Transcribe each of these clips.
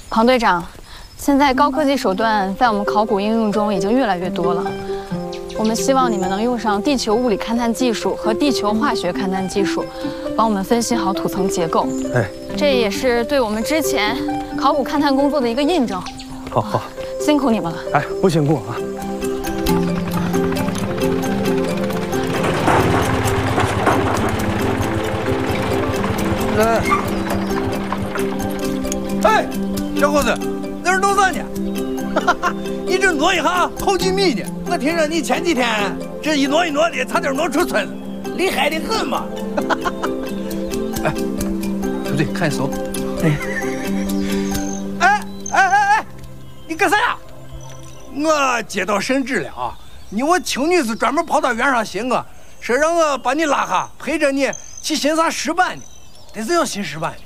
庞队长，现在高科技手段在我们考古应用中已经越来越多了。我们希望你们能用上地球物理勘探技术和地球化学勘探技术，帮我们分析好土层结构。 哎， 这也是对我们之前考古勘探工作的一个印证。 好， 辛苦你们了。 哎，不辛苦啊。 哎，小伙子，那是弄啥呢？你这挪一下好几米呢。我听说你前几天这一挪一挪的，差点挪出村子，厉害的很嘛。哎，对不对？看手。哎，你干啥呀？我接到圣旨了啊！我亲女子专门跑到院上寻我，说让我把你拉下，陪着你去欣赏石板呢。得是要新石板呢。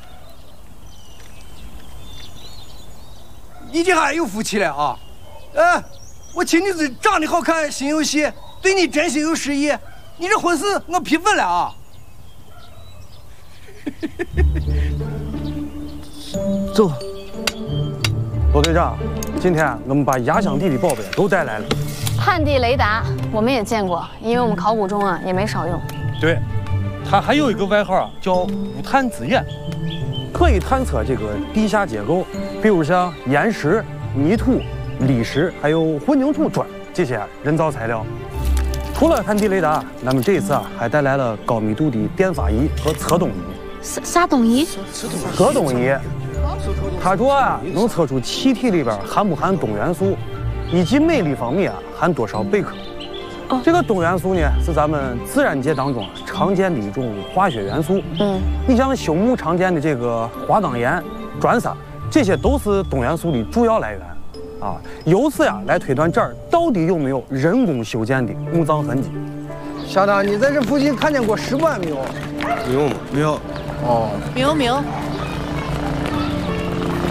你这还有福气了啊！我亲女子长得好看，心有细，对你真心有实意。你这婚事我批准了啊！ 走。罗队长，今天我们把压箱底的宝贝都带来了。 旱地雷达我们也见过，因为我们考古中也没少用。 对，它还有一个外号叫无探之眼， 可以探测这个地下结构，比如像岩石、泥土、砾石，还有混凝土砖这些人造材料。除了旱地雷达，咱们这一次还带来了高密度的电发仪和测动仪。 啥东西？ 测动仪，它主要能测出气体里边含不含氡元素，以及每立方米含多少贝壳。这个氡元素呢，是咱们自然界当中常见的一种化学元素。你像朽木常见的这个花岗岩、砖砂，这些都是氡元素的主要来源。由此来推断这儿到底有没有人工修建的墓葬痕迹。 小张，你在这附近看见过石板没有？ 没有。 哦， 没有。